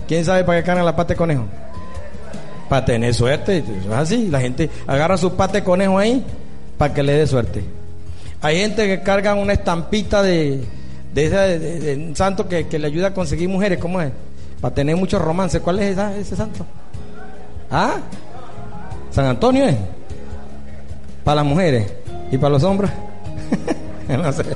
¿Quién sabe para qué cargan la pata de conejo? Para tener suerte. Eso es así. La gente agarra su pata de conejo ahí para que le dé suerte. Hay gente que carga una estampita de un santo que le ayuda a conseguir mujeres. ¿Cómo es? Para tener muchos romances. ¿Cuál es ese santo? ¿Ah? ¿San Antonio es? ¿Para las mujeres? ¿Y para los hombres? No sé.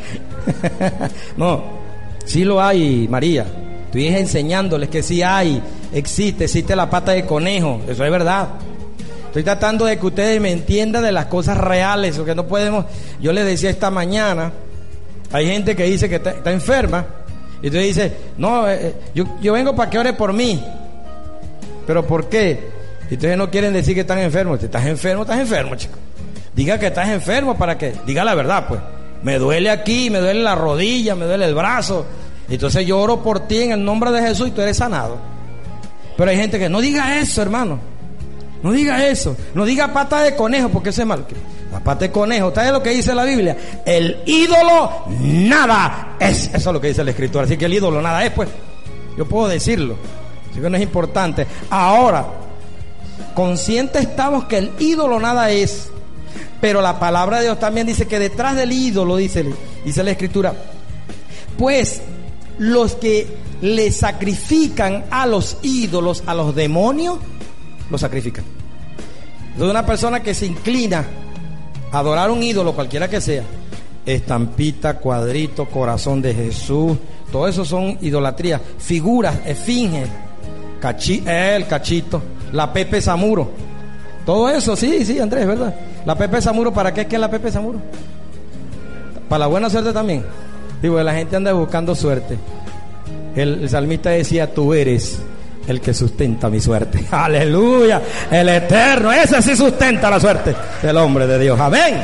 No, sí lo hay, María. Estoy enseñándoles que sí hay, existe la pata de conejo. Eso es verdad. Estoy tratando de que ustedes me entiendan de las cosas reales, porque no podemos. Yo les decía esta mañana, hay gente que dice que está enferma, y entonces dice, no, yo vengo para que ore por mí. ¿Pero por qué? Y entonces no quieren decir que están enfermos. Si estás enfermo, chico. Diga que estás enfermo para que diga la verdad, pues. Me duele aquí, me duele la rodilla, me duele el brazo. Entonces yo oro por ti en el nombre de Jesús y tú eres sanado. Pero hay gente que no diga eso, hermano. No diga eso. No diga pata de conejo, porque eso es malo. La pata de conejo, ¿sabes lo que dice la Biblia? El ídolo nada es. Eso es lo que dice la Escritura. Así que el ídolo nada es, pues. Yo puedo decirlo. Así que no es importante. Ahora, conscientes estamos que el ídolo nada es. Pero la palabra de Dios también dice que detrás del ídolo, dice la Escritura, pues los que le sacrifican a los ídolos, a los demonios, lo sacrifican. Entonces una persona que se inclina a adorar un ídolo, cualquiera que sea, estampita, cuadrito, corazón de Jesús, todo eso son idolatrías, figuras, esfinges, el cachito, la Pepe Samuro, todo eso, sí, Andrés, ¿verdad? La Pepe Samuro, ¿para qué es que es la Pepe Samuro? Para la buena suerte también. Digo, la gente anda buscando suerte. El salmista decía, tú eres el que sustenta mi suerte. Aleluya, el eterno, ese sí sustenta la suerte del hombre de Dios. Amén.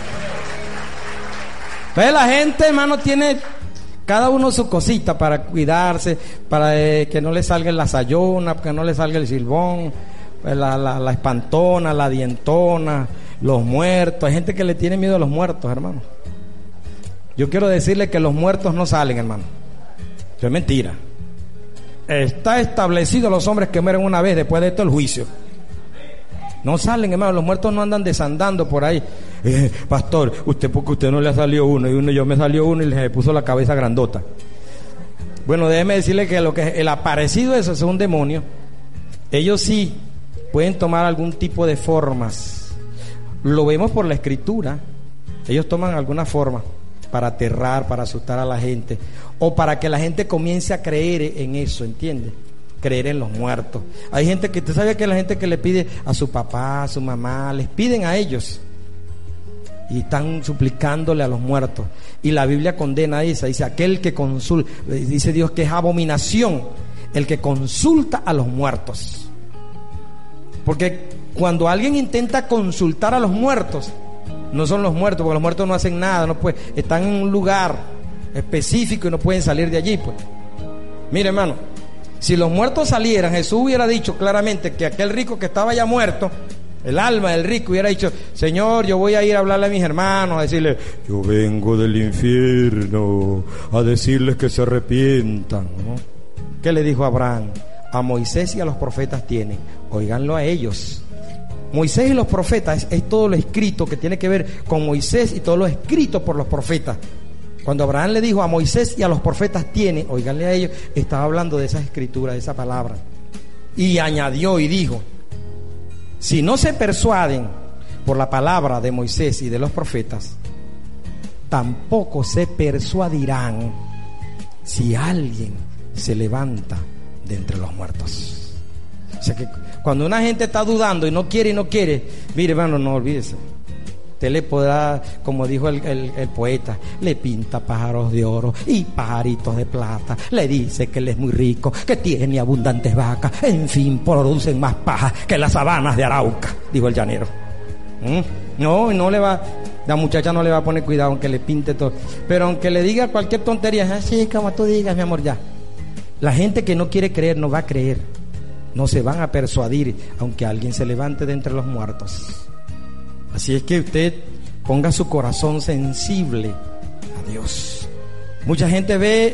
Pues la gente, hermano, tiene cada uno su cosita para cuidarse, para que no le salga la sayona, que no le salga el silbón, la espantona, la dientona, los muertos. Hay gente que le tiene miedo a los muertos, hermano. Yo quiero decirle que los muertos no salen, hermano. Eso es mentira. Está establecido los hombres que mueren una vez, después de esto el juicio. No salen, hermano. Los muertos no andan desandando por ahí. Pastor, porque usted no le ha salido uno, yo me salió uno y le puso la cabeza grandota. Bueno, déjeme decirle que lo que el aparecido eso es un demonio. Ellos sí pueden tomar algún tipo de formas. Lo vemos por la Escritura. Ellos toman alguna forma para aterrar, para asustar a la gente, o para que la gente comience a creer en eso, ¿entiende? Creer en los muertos. Hay gente que, ¿usted sabe que la gente que le pide a su papá, a su mamá, les piden a ellos y están suplicándole a los muertos? Y la Biblia condena eso, dice aquel que consulta, dice Dios que es abominación el que consulta a los muertos. Porque cuando alguien intenta consultar a los muertos, no son los muertos, porque los muertos no hacen nada, están en un lugar específico y no pueden salir de allí, pues. Mire, hermano, si los muertos salieran, Jesús hubiera dicho claramente que aquel rico que estaba ya muerto, el alma del rico, hubiera dicho, Señor, yo voy a ir a hablarle a mis hermanos, a decirles, yo vengo del infierno a decirles que se arrepientan, ¿no? ¿Qué le dijo Abraham? A Moisés y a los profetas tienen, óiganlo a ellos. Moisés y los profetas es todo lo escrito que tiene que ver con Moisés y todo lo escrito por los profetas. Cuando Abraham le dijo a Moisés y a los profetas tiene, óiganle a ellos, estaba hablando de esa escritura, de esa palabra. Y añadió y dijo, si no se persuaden por la palabra de Moisés y de los profetas, tampoco se persuadirán si alguien se levanta de entre los muertos. O sea que cuando una gente está dudando y no quiere, mire, hermano, no olvídese. Usted le podrá, como dijo el poeta, le pinta pájaros de oro y pajaritos de plata, le dice que él es muy rico, que tiene abundantes vacas, en fin, producen más paja que las sabanas de Arauca, dijo el llanero. No le va, la muchacha no le va a poner cuidado aunque le pinte todo, pero aunque le diga cualquier tontería, así como tú digas, mi amor, ya. La gente que no quiere creer no va a creer, no se van a persuadir aunque alguien se levante de entre los muertos. Así es que usted ponga su corazón sensible a Dios. Mucha gente ve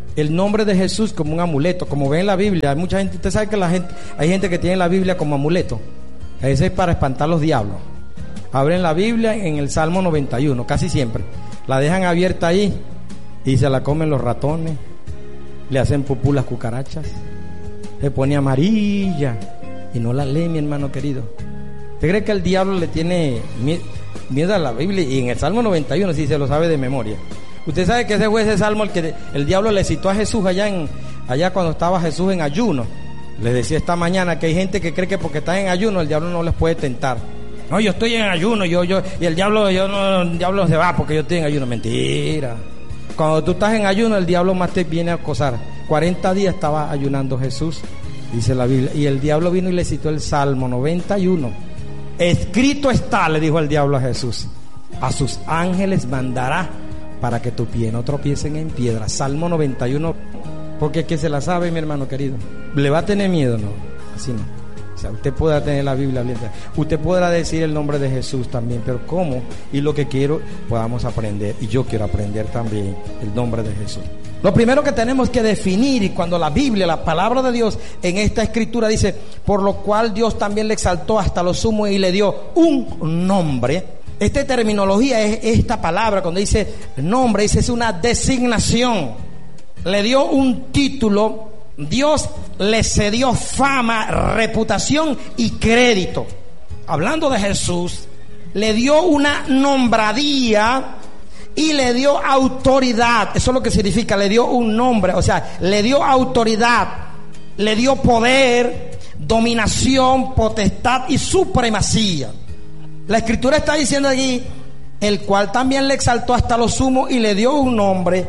el nombre de Jesús como un amuleto, como ven en la Biblia. Hay mucha gente, usted sabe que hay gente que tiene la Biblia como amuleto. Ese es para espantar los diablos. Abren la Biblia en el Salmo 91, casi siempre. La dejan abierta ahí y se la comen los ratones, le hacen pupú las cucarachas, se pone amarilla y no la lee, mi hermano querido. ¿Usted cree que el diablo le tiene miedo a la Biblia? Y en el Salmo 91 sí se lo sabe de memoria. Usted sabe que ese fue ese salmo el que el diablo le citó a Jesús allá cuando estaba Jesús en ayuno. Les decía esta mañana que hay gente que cree que porque están en ayuno el diablo no les puede tentar. No, yo estoy en ayuno, y el diablo se va porque yo estoy en ayuno. Mentira. Cuando tú estás en ayuno, el diablo más te viene a acosar. 40 días estaba ayunando Jesús, dice la Biblia, y el diablo vino y le citó el Salmo 91. Escrito está, le dijo el diablo a Jesús, a sus ángeles mandará para que tu pie no tropiecen en piedra. Salmo 91, porque es que se la sabe, mi hermano querido. ¿Le va a tener miedo? No, así no. O sea, usted podrá tener la Biblia abierta, usted podrá decir el nombre de Jesús también, pero ¿cómo? Y lo que quiero, podamos aprender, y yo quiero aprender también el nombre de Jesús. Lo primero que tenemos que definir, y cuando la Biblia, la palabra de Dios en esta escritura dice, por lo cual Dios también le exaltó hasta lo sumo y le dio un nombre. Esta terminología es esta palabra, cuando dice nombre, dice es una designación. Le dio un título. Dios le cedió fama, reputación y crédito. Hablando de Jesús, le dio una nombradía y le dio autoridad. Eso es lo que significa, le dio un nombre, o sea, le dio autoridad, le dio poder, dominación, potestad y supremacía. La escritura está diciendo allí, el cual también le exaltó hasta lo sumo y le dio un nombre,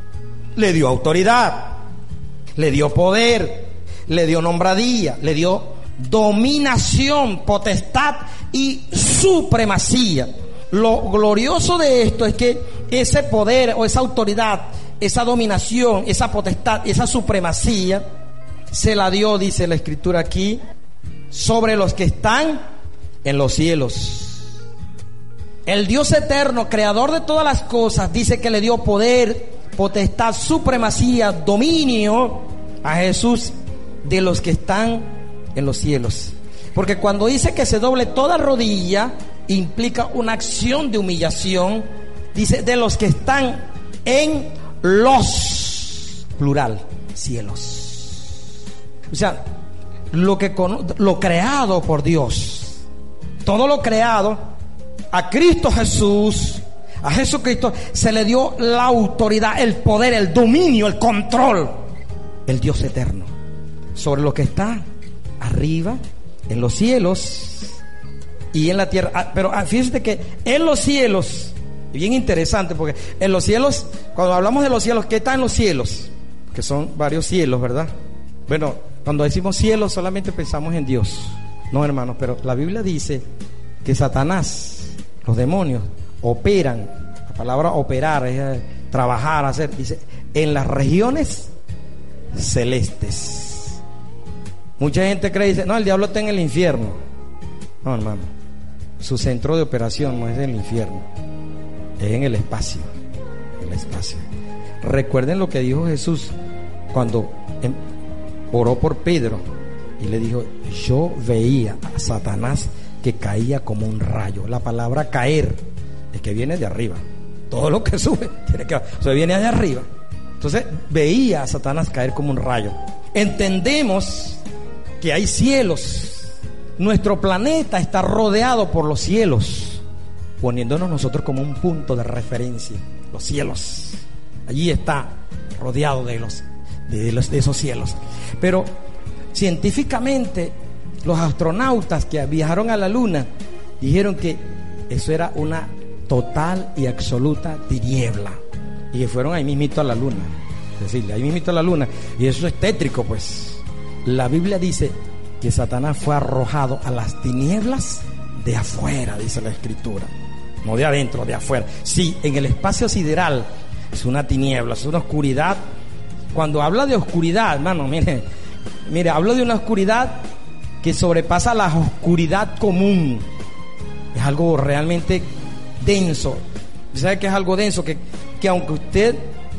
le dio autoridad, le dio poder, le dio nombradía, le dio dominación, potestad y supremacía. Lo glorioso de esto es que ese poder o esa autoridad, esa dominación, esa potestad, esa supremacía se la dio, dice la escritura aquí, sobre los que están en los cielos. El Dios eterno, creador de todas las cosas, dice que le dio poder, potestad, supremacía, dominio a Jesús de los que están en los cielos. Porque cuando dice que se doble toda rodilla, implica una acción de humillación. Dice de los que están en los, plural, cielos. O sea, lo creado por Dios, todo lo creado, a Cristo Jesús, a Jesucristo se le dio la autoridad, el poder, el dominio, el control, el Dios eterno sobre lo que está arriba en los cielos y en la tierra. Pero fíjense que en los cielos, bien interesante, porque en los cielos, cuando hablamos de los cielos, ¿qué está en los cielos? Que son varios cielos, ¿verdad? Bueno, cuando decimos cielos solamente pensamos en Dios. No, hermanos, pero la Biblia dice que Satanás, los demonios, operan. La palabra operar es trabajar, hacer. Dice, en las regiones celestes. Mucha gente cree y dice, no, el diablo está en el infierno. No, hermano, su centro de operación no es en el infierno, es en el espacio. En el espacio. Recuerden lo que dijo Jesús cuando oró por Pedro y le dijo, yo veía a Satanás que caía como un rayo. La palabra caer es que viene de arriba. Todo lo que sube tiene que, viene de arriba. Entonces veía a Satanás caer como un rayo. Entendemos que hay cielos. Nuestro planeta está rodeado por los cielos, poniéndonos nosotros como un punto de referencia. Los cielos, allí está rodeado de esos cielos. Pero científicamente, los astronautas que viajaron a la luna dijeron que eso era una total y absoluta tiniebla, y que fueron ahí mismito a la luna, es decir, ahí mismito a la luna, y eso es tétrico. Pues la Biblia dice que Satanás fue arrojado a las tinieblas de afuera, dice la escritura, no de adentro, de afuera. Sí, en el espacio sideral es una tiniebla, es una oscuridad. Cuando habla de oscuridad, hermano, mire, hablo de una oscuridad que sobrepasa la oscuridad común. Es algo realmente denso. ¿Sabe qué es algo denso? Que aunque usted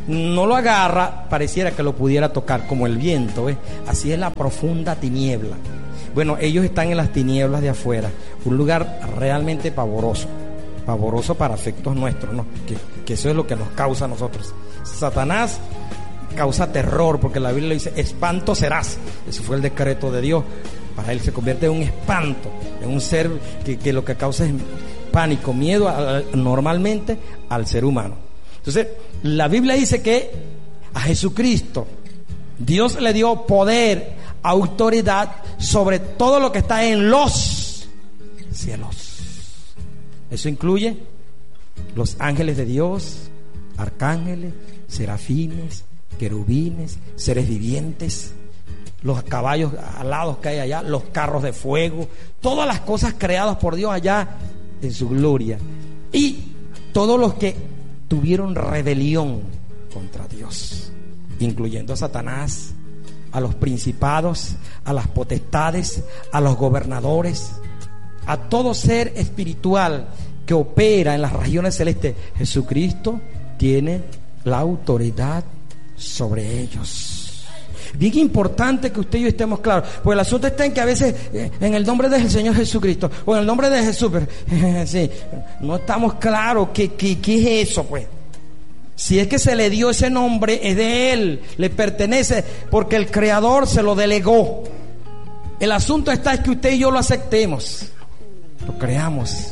no lo agarra, pareciera que lo pudiera tocar, como el viento, ¿ves? Así es la profunda tiniebla. Bueno, ellos están en las tinieblas de afuera, un lugar realmente pavoroso para efectos nuestros, ¿no? Que eso es lo que nos causa a nosotros. Satanás causa terror, porque la Biblia dice, espanto serás. Ese fue el decreto de Dios. Para él se convierte en un espanto, en un ser que lo que causa es pánico, miedo normalmente al ser humano. Entonces, la Biblia dice que a Jesucristo Dios le dio poder, autoridad sobre todo lo que está en los cielos. Eso incluye los ángeles de Dios, arcángeles, serafines, querubines, seres vivientes, los caballos alados que hay allá, los carros de fuego, todas las cosas creadas por Dios allá en su gloria, y todos los que tuvieron rebelión contra Dios, incluyendo a Satanás, a los principados, a las potestades, a los gobernadores, a todo ser espiritual que opera en las regiones celestes. Jesucristo tiene la autoridad sobre ellos. Bien importante que usted y yo estemos claros, porque el asunto está en que a veces en el nombre del Señor Jesucristo o en el nombre de Jesús, pero, sí, no estamos claros qué es eso, pues. Si es que se le dio ese nombre, es de Él, le pertenece, porque el Creador se lo delegó. El asunto está es que usted y yo lo aceptemos, lo creamos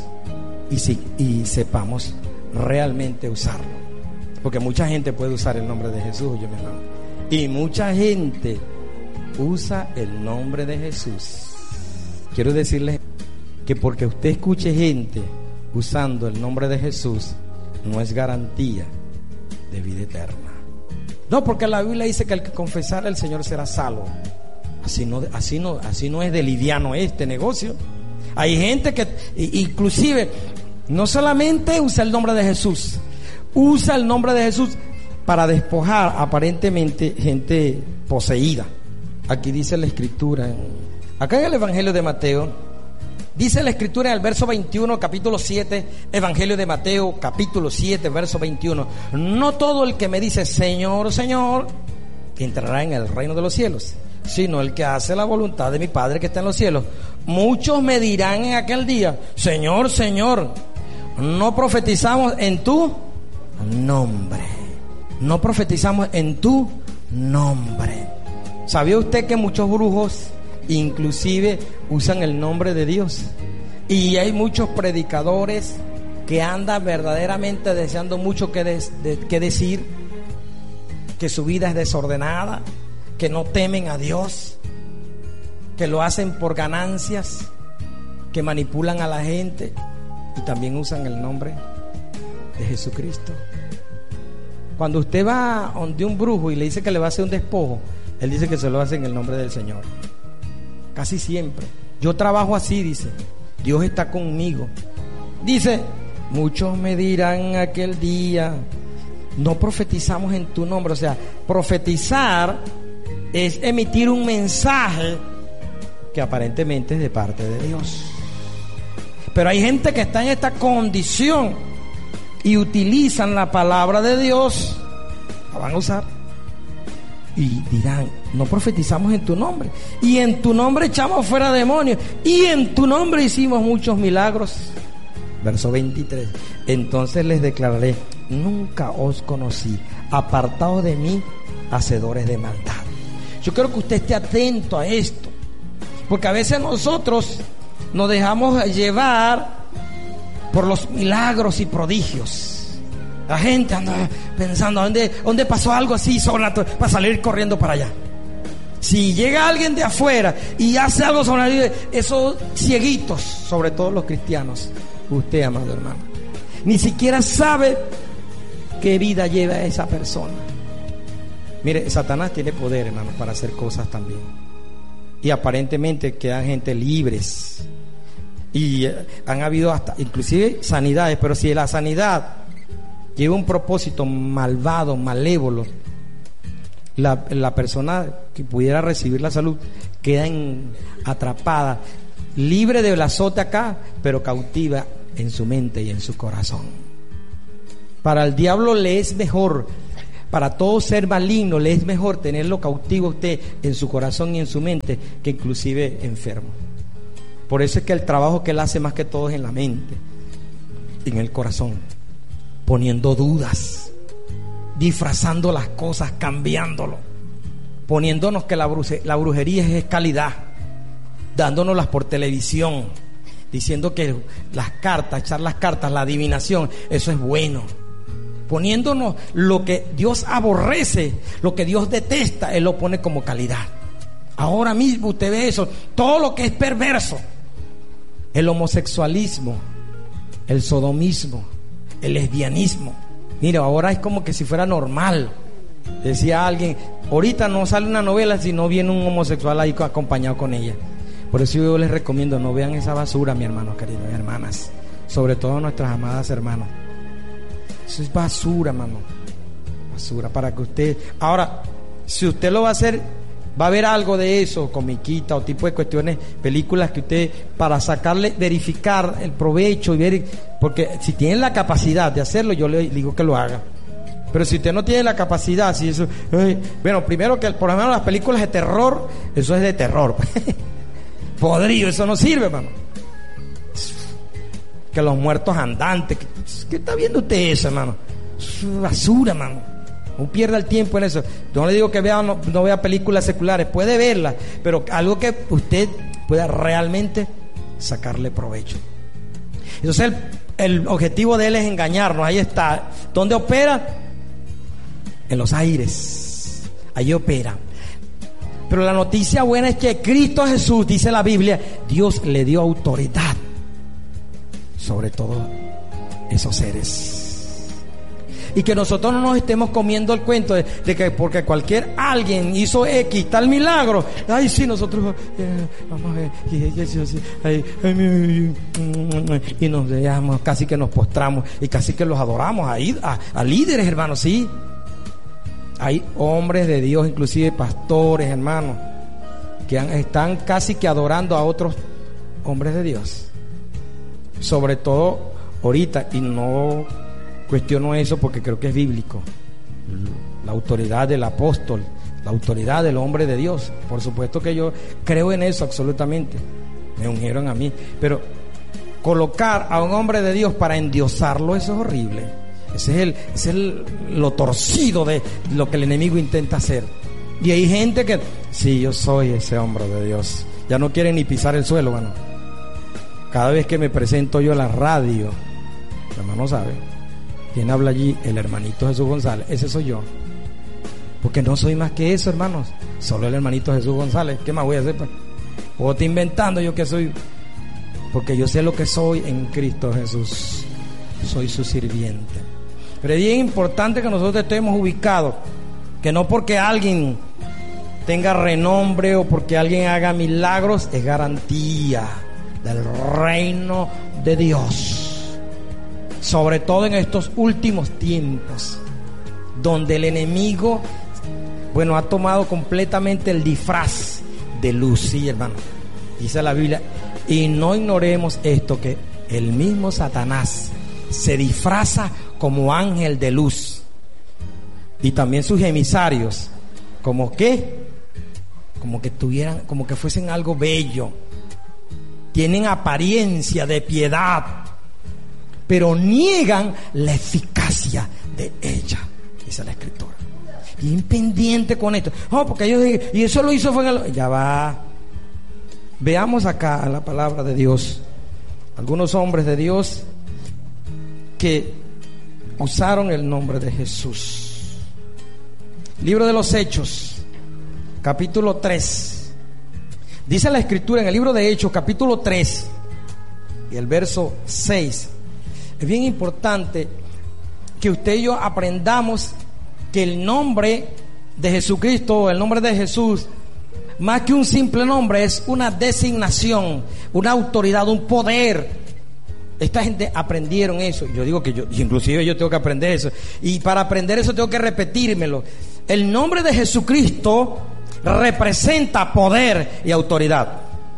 y sepamos realmente usarlo, porque mucha gente puede usar el nombre de Jesús, yo me llamo, y mucha gente usa el nombre de Jesús. Quiero decirles que porque usted escuche gente usando el nombre de Jesús, no es garantía de vida eterna. No, porque la Biblia dice que el que confesara al Señor será salvo. Así no es de liviano este negocio. Hay gente que inclusive no solamente usa el nombre de Jesús, usa el nombre de Jesús para despojar aparentemente gente poseída. Aquí dice la Escritura, acá en el Evangelio de Mateo, dice la Escritura en el verso 21, capítulo 7, Evangelio de Mateo, capítulo 7, verso 21. No todo el que me dice Señor, Señor, entrará en el reino de los cielos, sino el que hace la voluntad de mi Padre que está en los cielos. Muchos me dirán en aquel día, Señor, Señor, no profetizamos en tu nombre. No profetizamos en tu nombre. ¿Sabía usted que muchos brujos inclusive usan el nombre de Dios? Y hay muchos predicadores que andan verdaderamente deseando mucho que decir, que su vida es desordenada, que no temen a Dios, que lo hacen por ganancias, que manipulan a la gente y también usan el nombre de Jesucristo. Cuando usted va donde un brujo y le dice que le va a hacer un despojo, él dice que se lo hace en el nombre del Señor. Casi siempre. Yo trabajo así, dice. Dios está conmigo. Dice, muchos me dirán aquel día, no profetizamos en tu nombre. O sea, profetizar es emitir un mensaje que aparentemente es de parte de Dios. Pero hay gente que está en esta condición y utilizan la palabra de Dios, la van a usar y dirán, no profetizamos en tu nombre, y en tu nombre echamos fuera demonios, y en tu nombre hicimos muchos milagros. Verso 23. Entonces les declararé, nunca os conocí, apartados de mí, hacedores de maldad. Yo quiero que usted esté atento a esto, porque a veces nosotros nos dejamos llevar por los milagros y prodigios. La gente anda pensando, ¿dónde pasó algo así sobrenatural? Para salir corriendo para allá. Si llega alguien de afuera y hace algo sobrenatural, esos cieguitos, sobre todo los cristianos, usted, amado hermano, ni siquiera sabe qué vida lleva esa persona. Mire, Satanás tiene poder, hermanos, para hacer cosas también. Y aparentemente quedan gente libres. Y han habido hasta inclusive sanidades, pero si la sanidad lleva un propósito malvado, malévolo, la persona que pudiera recibir la salud queda atrapada, libre del azote acá, pero cautiva en su mente y en su corazón. Para el diablo le es mejor Para todo ser maligno le es mejor tenerlo cautivo a usted en su corazón y en su mente que inclusive enfermo. Por eso es que el trabajo que él hace más que todo es en la mente, en el corazón, poniendo dudas, disfrazando las cosas, cambiándolo, poniéndonos que la brujería es calidad, dándonoslas por televisión, diciendo que las cartas, echar las cartas, la adivinación, eso es bueno, poniéndonos lo que Dios aborrece, lo que Dios detesta, Él lo pone como calidad. Ahora mismo usted ve eso, todo lo que es perverso, el homosexualismo, el sodomismo, el lesbianismo. Mira, ahora es como que si fuera normal. Decía alguien, ahorita no sale una novela si no viene un homosexual ahí acompañado con ella. Por eso yo les recomiendo, no vean esa basura, mi hermano querido, mi hermanas, sobre todo nuestras amadas hermanas. Eso es basura, hermano, basura, para que usted... Ahora, si usted lo va a hacer, va a haber algo de eso, comiquita o tipo de cuestiones, películas que usted, para sacarle, verificar el provecho y ver, porque si tiene la capacidad de hacerlo, yo le digo que lo haga. Pero si usted no tiene la capacidad, si eso, bueno, primero que por lo menos las películas de terror, eso es de terror. Podrido, eso no sirve, hermano. Que los muertos andantes, ¿qué está viendo usted eso, hermano? Es basura, hermano. No pierda el tiempo en eso. Yo no le digo que no vea películas seculares, puede verlas, pero algo que usted pueda realmente sacarle provecho. Entonces el objetivo de él es engañarnos. Ahí está. ¿Dónde opera? En los aires. Ahí opera. Pero la noticia buena es que Cristo Jesús, dice la Biblia, Dios le dio autoridad sobre todo esos seres. Y que nosotros no nos estemos comiendo el cuento de que porque alguien hizo X tal milagro, ay sí, nosotros vamos a ver, y nos dejamos, casi que nos postramos y casi que los adoramos a líderes, hermanos. Sí, hay hombres de Dios, inclusive pastores, hermanos, que están casi que adorando a otros hombres de Dios, sobre todo ahorita, y no cuestiono eso porque creo que es bíblico. La autoridad del apóstol, la autoridad del hombre de Dios. Por supuesto que yo creo en eso absolutamente. Me ungieron a mí. Pero colocar a un hombre de Dios para endiosarlo, eso es horrible. Ese es lo torcido de lo que el enemigo intenta hacer. Y hay gente que, sí, yo soy ese hombre de Dios. Ya no quieren ni pisar el suelo, hermano. Cada vez que me presento yo a la radio, el hermano sabe, ¿quién habla allí? El hermanito Jesús González. Ese soy yo. Porque no soy más que eso, hermanos. Solo el hermanito Jesús González. ¿Qué más voy a hacer, pues? O estoy inventando yo que soy. Porque yo sé lo que soy en Cristo Jesús. Soy su sirviente. Pero es bien importante que nosotros estemos ubicados. Que no porque alguien tenga renombre o porque alguien haga milagros es garantía del reino de Dios. Sobre todo en estos últimos tiempos, donde el enemigo, bueno, ha tomado completamente el disfraz de luz, sí, hermano. Dice la Biblia, y no ignoremos esto, que el mismo Satanás se disfraza como ángel de luz, y también sus emisarios, como que tuvieran, como que fuesen algo bello, tienen apariencia de piedad, pero niegan la eficacia de ella, dice la Escritura. Bien pendiente con esto. Oh, porque ellos digan, y eso lo hizo fue en el... Ya va. Veamos acá la palabra de Dios. Algunos hombres de Dios que usaron el nombre de Jesús. Libro de los Hechos, capítulo 3. Dice la Escritura en el libro de Hechos, capítulo 3, y el verso 6. Es bien importante que usted y yo aprendamos que el nombre de Jesucristo, el nombre de Jesús, más que un simple nombre, es una designación, una autoridad, un poder. Esta gente aprendieron eso. Yo digo que inclusive yo tengo que aprender eso. Y para aprender eso tengo que repetírmelo. El nombre de Jesucristo representa poder y autoridad.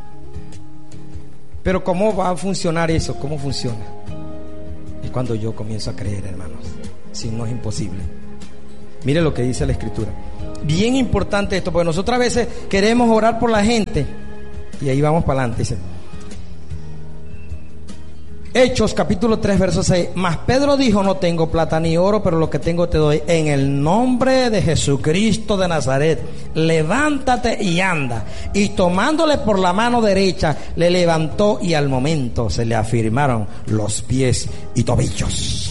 Pero ¿cómo va a funcionar eso? ¿Cómo funciona? Es cuando yo comienzo a creer, hermanos. Si no, es imposible. Mire lo que dice la Escritura. Bien importante esto, porque nosotros a veces queremos orar por la gente y ahí vamos para adelante. Dice Hechos capítulo 3 verso 6: Mas Pedro dijo: no tengo plata ni oro, pero lo que tengo te doy. En el nombre de Jesucristo de Nazaret, levántate y anda. Y tomándole por la mano derecha, le levantó, y al momento se le afirmaron los pies y tobillos.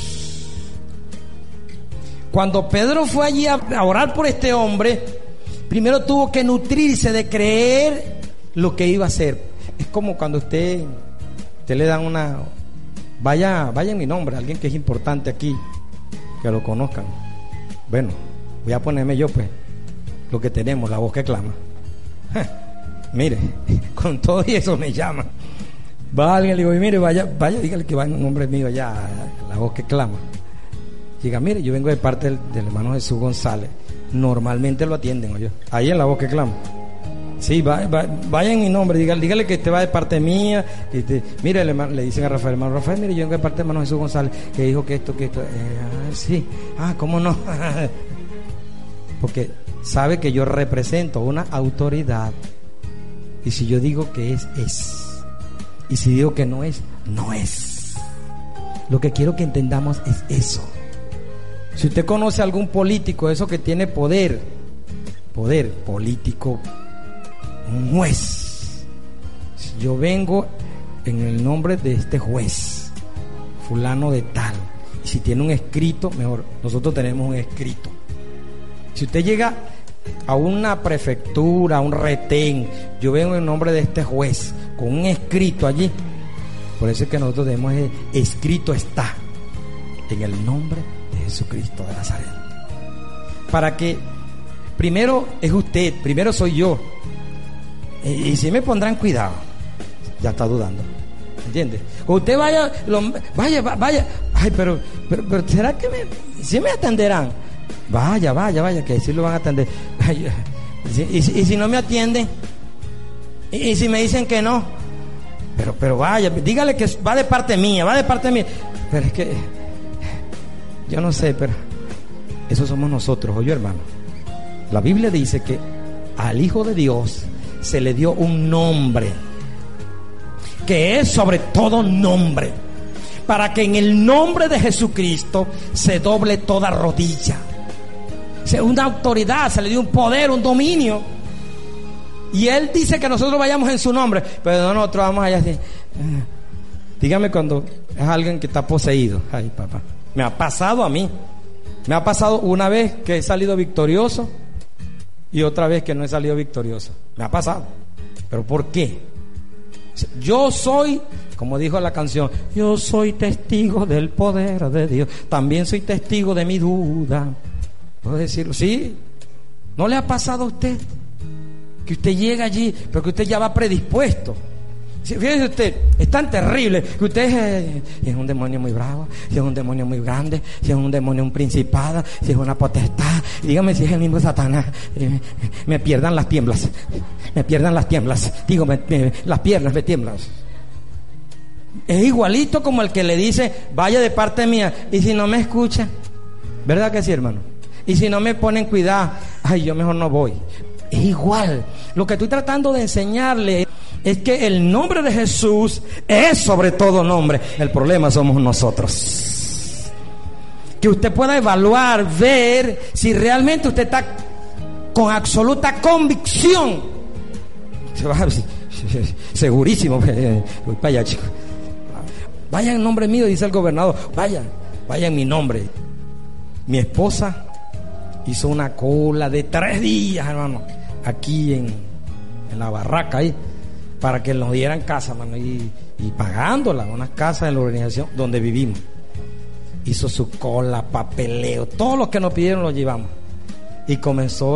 Cuando Pedro fue allí a orar por este hombre, primero tuvo que nutrirse de creer lo que iba a hacer. Es como cuando usted le dan una... Vaya en mi nombre, alguien que es importante aquí, que lo conozcan. Bueno, voy a ponerme yo pues, lo que tenemos, la voz que clama. Mire, con todo y eso me llaman. Va alguien, le digo, mire, vaya, dígale que va en nombre mío allá, la voz que clama. Diga, mire, yo vengo de parte del hermano Jesús González. Normalmente lo atienden, oye, ahí en la voz que clama. Sí, vaya en mi nombre, dígale que te va de parte mía. Mire, le dicen a Rafael, hermano Rafael, mire, yo vengo de parte del hermano Jesús González, que dijo que esto. Sí, ¿cómo no? Porque sabe que yo represento una autoridad. Y si yo digo que es. Y si digo que no es, no es. Lo que quiero que entendamos es eso. Si usted conoce a algún político, eso que tiene poder político, un juez, si yo vengo en el nombre de este juez, fulano de tal, y si tiene un escrito, mejor, nosotros tenemos un escrito. Si usted llega a una prefectura, a un retén, yo vengo en nombre de este juez, con un escrito allí. Por eso es que nosotros tenemos escrito está, en el nombre de Jesucristo de Nazaret. Para que primero es usted, primero soy yo. Y si me pondrán cuidado, ya está dudando, ¿entiende? Cuando usted vaya, ay, pero ¿será que si me atenderán? Vaya, que sí lo van a atender. Ay, y si no me atienden, y si me dicen que no, pero vaya, dígale que va de parte mía. Pero es que yo no sé, pero eso somos nosotros, oye, hermano. La Biblia dice que al Hijo de Dios se le dio un nombre que es sobre todo nombre, para que en el nombre de Jesucristo se doble toda rodilla. Una autoridad, se le dio un poder, un dominio. Y Él dice que nosotros vayamos en su nombre, pero nosotros vamos allá así. Dígame cuando es alguien que está poseído. Ay, papá, me ha pasado a mí. Me ha pasado una vez que he salido victorioso y otra vez que no he salido victorioso. Me ha pasado. ¿Pero por qué? Yo soy, como dijo la canción, yo soy testigo del poder de Dios. También soy testigo de mi duda. ¿Puedo decirlo? Sí. ¿No le ha pasado a usted que usted llega allí, pero que usted ya va predispuesto? Fíjese usted, es tan terrible que usted es un demonio muy bravo, si es un demonio muy grande, si es un demonio, un principado, si es una potestad, dígame si es el mismo Satanás. Me pierdan las tiemblas, digo, las piernas me tiemblan. Es igualito como el que le dice, vaya de parte mía, y si no me escucha, ¿verdad que sí, hermano? Y si no me ponen cuidado, ay, yo mejor no voy. Es igual. Lo que estoy tratando de enseñarle es que el nombre de Jesús es sobre todo nombre. El problema somos nosotros. Que usted pueda evaluar, ver si realmente usted está con absoluta convicción. Se va, segurísimo. Voy para allá, chicos. Vaya en nombre mío, dice el gobernador. Vaya en mi nombre. Mi esposa hizo una cola de 3 días, hermano, aquí en la barraca ahí, para que nos dieran casa, hermano, y pagándola, unas casas en la organización donde vivimos. Hizo su cola, papeleo, todo lo que nos pidieron lo llevamos. Y comenzó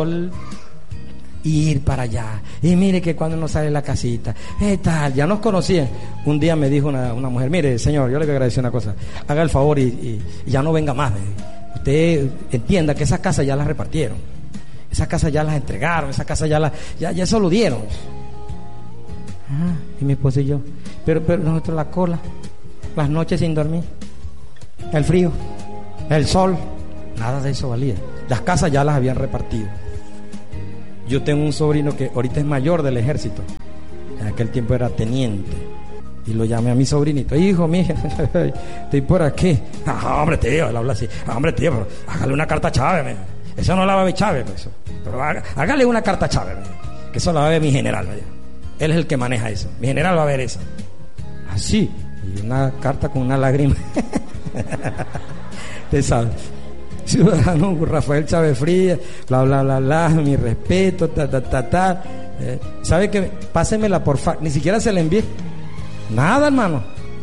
ir para allá. Y mire que cuando nos sale la casita, tal, ya nos conocían. Un día me dijo una mujer, mire, señor, yo le voy a agradecer una cosa, haga el favor y ya no venga más. Usted entienda que esas casas ya las repartieron, esas casas ya las entregaron, esas casas ya eso lo dieron. Y mi esposa y yo, pero nosotros la cola, las noches sin dormir, el frío, el sol, nada de eso valía. Las casas ya las habían repartido. Yo tengo un sobrino que ahorita es mayor del ejército. En aquel tiempo era teniente. Y lo llamé a mi sobrinito: hijo, mija, estoy por aquí. Ah, hombre, tío, él habla así. Ah, hombre, tío, pero hágale una carta a Chávez. Eso no la va a ver Chávez. Pues. Pero hágale una carta a Chávez. Que eso la va a ver mi general. Él es el que maneja eso. Mi general va a ver eso. Así. Y una carta con una lágrima. Usted sabe. Ciudadano Rafael Chávez Frías, bla, bla, bla, bla, mi respeto, ta. ¿Sabe qué? Pásemela por fax. Ni siquiera se la envié. Nada, hermano.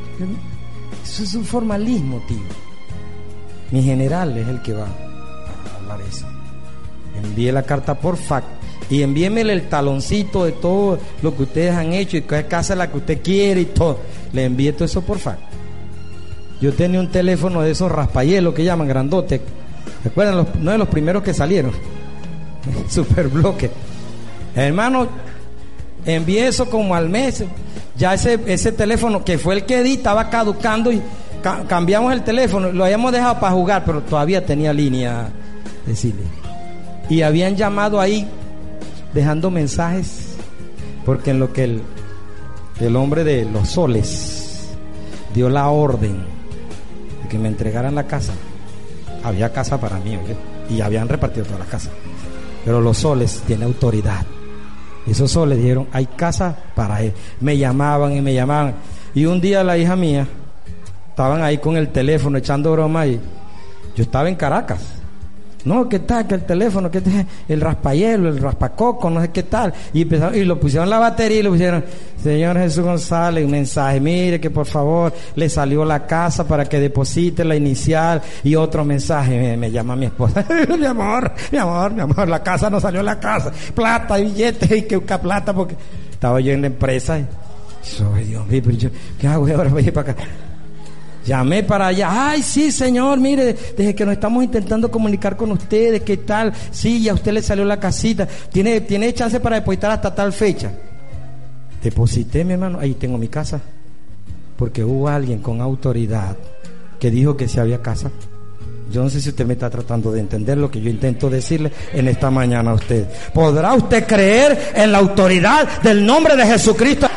Eso es un formalismo, tío. Mi general es el que va a hablar eso. Envíe la carta por fax y envíemele el taloncito de todo lo que ustedes han hecho y qué casa es la que usted quiere y todo. Le envíe todo eso por fax. Yo tenía un teléfono de esos raspayelos que llaman grandote. ¿Recuerdan? Uno de los primeros que salieron. Superbloque. Hermano, envié eso como al mes. Ya ese teléfono que fue el que di estaba caducando y cambiamos el teléfono. Lo habíamos dejado para jugar, pero todavía tenía línea. Decirle. Y habían llamado ahí dejando mensajes, porque en lo que el hombre de los soles dio la orden de que me entregaran la casa, había casa para mí, ¿oye? Y habían repartido todas las casas, pero los soles tienen autoridad. Y esos soles dijeron: hay casa para él. Me llamaban, y un día la hija mía estaban ahí con el teléfono echando broma, y yo estaba en Caracas. No, ¿qué tal? Que el teléfono, que el raspayelo, el raspacoco, no sé qué tal. Y lo pusieron la batería y lo pusieron: señor Jesús González, un mensaje, mire que por favor le salió la casa para que deposite la inicial. Y otro mensaje, me llama mi esposa: mi amor, la casa no salió, la casa, plata y billetes, y que busca plata, porque estaba yo en la empresa. Y Dios mío, pero yo, ¿qué hago ahora para ir para acá? Llamé para allá: ay, sí, señor, mire, desde que nos estamos intentando comunicar con ustedes, ¿qué tal? Sí, ya a usted le salió la casita, tiene chance para depositar hasta tal fecha. Deposité, mi hermano, ahí tengo mi casa, porque hubo alguien con autoridad que dijo que sí había casa. Yo no sé si usted me está tratando de entender lo que yo intento decirle en esta mañana a usted. ¿Podrá usted creer en la autoridad del nombre de Jesucristo?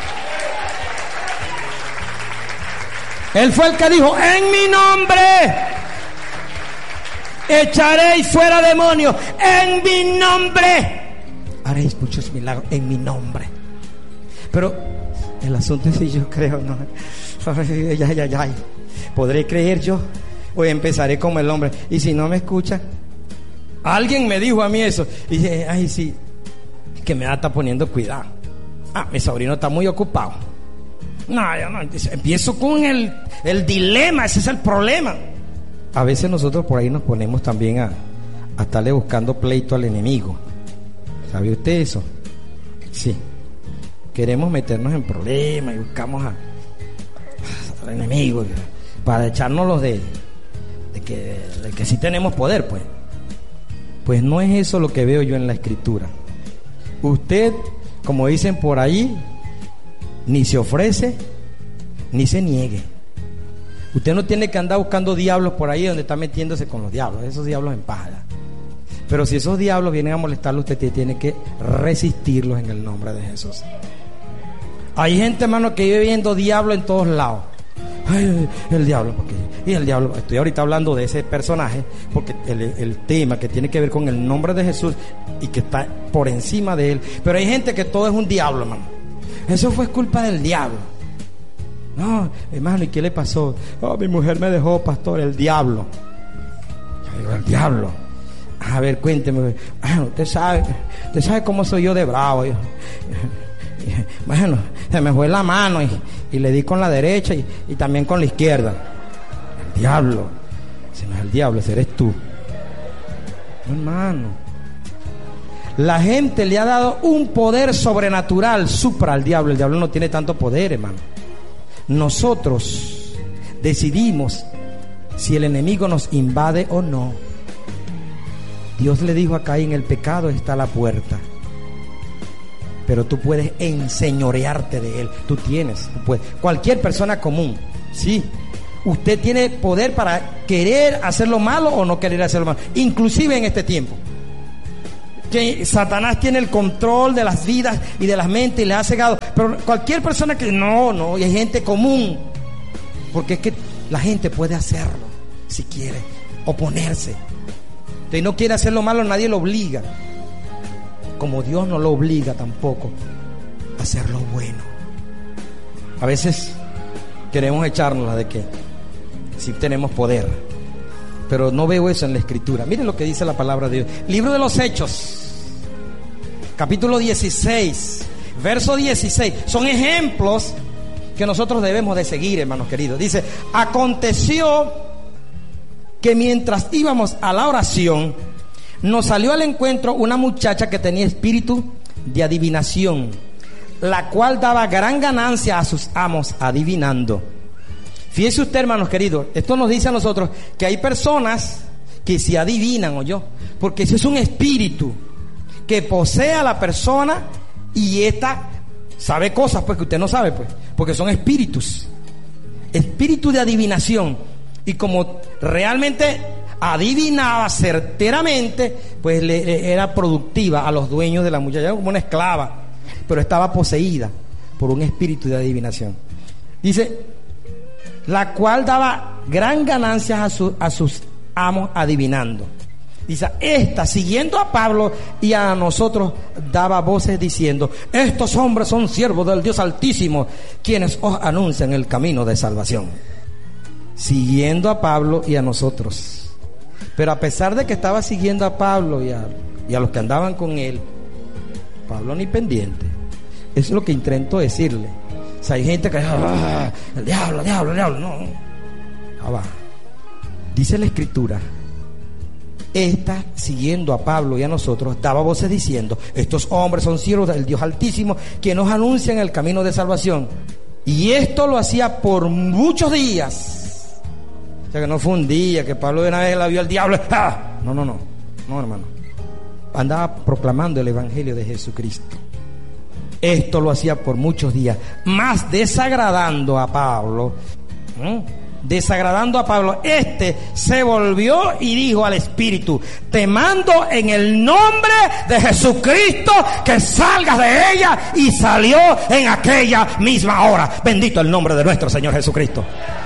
Él fue el que dijo: en mi nombre echaréis fuera demonios, en mi nombre haréis muchos milagros, en mi nombre. Pero el asunto es si yo creo, no. Ya. ¿Podré creer yo? O empezaré como el hombre. Y si no me escucha, alguien me dijo a mí eso, y dije: ay, sí, que me está poniendo cuidado. Mi sobrino está muy ocupado. No, yo no, empiezo con el dilema, ese es el problema. A veces nosotros por ahí nos ponemos también a estarle buscando pleito al enemigo. ¿Sabe usted eso? Sí. Queremos meternos en problemas y buscamos al enemigo para echarnos los de que sí tenemos poder, pues. Pues no es eso lo que veo yo en la Escritura. Usted, como dicen por ahí, ni se ofrece, ni se niegue. Usted no tiene que andar buscando diablos por ahí donde está metiéndose con los diablos. Esos diablos en paja. Pero si esos diablos vienen a molestarlo, usted tiene que resistirlos en el nombre de Jesús. Hay gente, hermano, que vive viendo diablo en todos lados. Ay, el diablo, porque y el diablo, estoy ahorita hablando de ese personaje, porque el tema que tiene que ver con el nombre de Jesús y que está por encima de él. Pero hay gente que todo es un diablo, hermano. Eso fue culpa del diablo. No, hermano, ¿y qué le pasó? Mi mujer me dejó, pastor, el diablo. Yo digo: el diablo. A ver, cuénteme. Usted sabe cómo soy yo de bravo. Bueno, se me fue la mano y le di con la derecha y también con la izquierda. El diablo. Ese no es el diablo, ese eres tú. No, hermano. La gente le ha dado un poder sobrenatural supra al diablo. El diablo no tiene tanto poder, hermano. Nosotros decidimos si el enemigo nos invade o no. Dios le dijo a Caín: el pecado está a la puerta, pero tú puedes enseñorearte de él. Tú puedes. Cualquier persona común, sí, Usted tiene poder para querer hacer lo malo o no querer hacer lo malo, inclusive en este tiempo. Que Satanás tiene el control de las vidas y de las mentes y les ha cegado. Pero cualquier persona que no, y hay gente común, porque es que la gente puede hacerlo si quiere, oponerse. Usted no quiere hacer lo malo, nadie lo obliga. Como Dios no lo obliga tampoco a hacer lo bueno. A veces queremos echárnosla de que sí tenemos poder, pero no veo eso en la Escritura. Miren lo que dice la palabra de Dios. Libro de los Hechos, capítulo 16, verso 16. Son ejemplos que nosotros debemos de seguir, hermanos queridos. Dice: aconteció que mientras íbamos a la oración, nos salió al encuentro una muchacha que tenía espíritu de adivinación, la cual daba gran ganancia a sus amos adivinando. Fíjese usted, hermanos queridos, esto nos dice a nosotros que hay personas que se adivinan, ¿oyó? Porque ese es un espíritu que posee a la persona y esta sabe cosas pues que usted no sabe, pues, porque son espíritus, espíritu de adivinación. Y como realmente adivinaba certeramente, pues era productiva a los dueños de la muchacha, como una esclava, pero estaba poseída por un espíritu de adivinación. Dice: la cual daba gran ganancia a sus amos adivinando. Dice: esta, siguiendo a Pablo y a nosotros, daba voces diciendo: estos hombres son siervos del Dios Altísimo, quienes os anuncian el camino de salvación. Siguiendo a Pablo y a nosotros. Pero a pesar de que estaba siguiendo a Pablo y a los que andaban con él, Pablo ni pendiente. Eso es lo que intento decirle. O sea, hay gente que el diablo, no. Va. Dice la Escritura: esta, siguiendo a Pablo y a nosotros, daba voces diciendo: estos hombres son siervos del Dios Altísimo, que nos anuncian el camino de salvación. Y esto lo hacía por muchos días. O sea, que no fue un día que Pablo de una vez la vio al diablo. ¡Ah! No, hermano. Andaba proclamando el evangelio de Jesucristo. Esto lo hacía por muchos días, más desagradando a Pablo. Este se volvió y dijo al espíritu: te mando en el nombre de Jesucristo que salgas de ella, y salió en aquella misma hora. Bendito el nombre de nuestro Señor Jesucristo.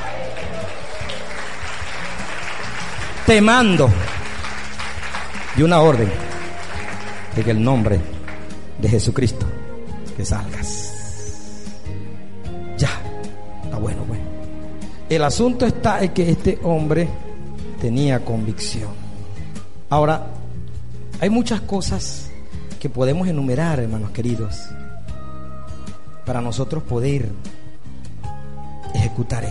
Te mando, y una orden, en el nombre de Jesucristo, que salgas. Ya, está bueno, pues. El asunto está en que este hombre tenía convicción. Ahora, hay muchas cosas que podemos enumerar, hermanos queridos, para nosotros poder ejecutar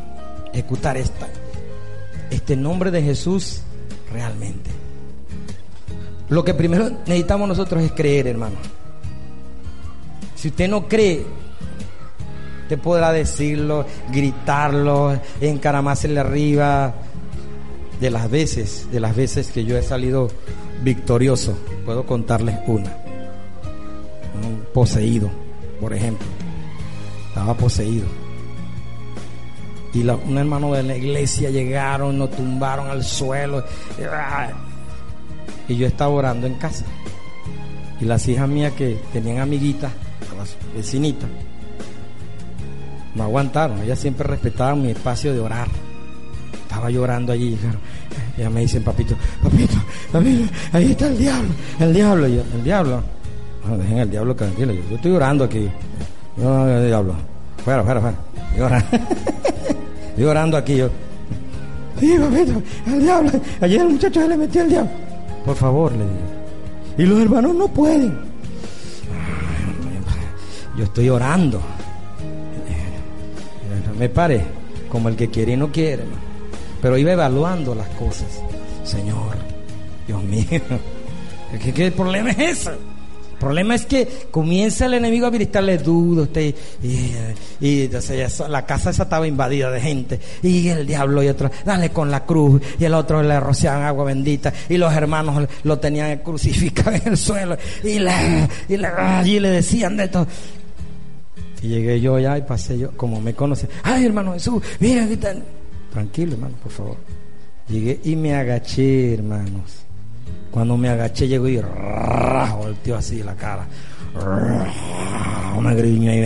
este nombre de Jesús realmente. Lo que primero necesitamos nosotros es creer, hermano. Si usted no cree, usted podrá decirlo, gritarlo, encaramársele arriba. De las veces que yo he salido victorioso, puedo contarles una. Un poseído, por ejemplo. Estaba poseído. Y un hermano de la iglesia llegaron, nos tumbaron al suelo. Y yo estaba orando en casa. Y las hijas mías que tenían amiguitas, las vecinitas, no aguantaron. Ellas siempre respetaban mi espacio de orar. Estaba llorando allí, llegaron. Ellas me dicen: papito, ahí está el diablo. Y yo: ¿el diablo? No, dejen el diablo tranquilo. Yo estoy orando aquí. No, el diablo. Fuera. Estoy orando aquí. Yo: sí, papito, el diablo. Ayer el muchacho se le metió el diablo. Por favor, le digo. Y los hermanos no pueden. Yo estoy orando. Me paré como el que quiere y no quiere, ¿no? Pero iba evaluando las cosas. Señor, Dios mío, ¿qué problema es ese? El problema es que comienza el enemigo a gritarle dudas usted, y entonces la casa esa estaba invadida de gente, y el diablo y otro, dale con la cruz, y el otro le rociaban agua bendita, y los hermanos lo tenían crucificado en el suelo, y le decían de todo. Y llegué yo allá y pasé yo, como me conoce: ay, hermano Jesús, mira qué tal. tranquilo, hermano, por favor. Llegué y me agaché, hermanos. Cuando me agaché, llegó y volteó así la cara. Una griña ahí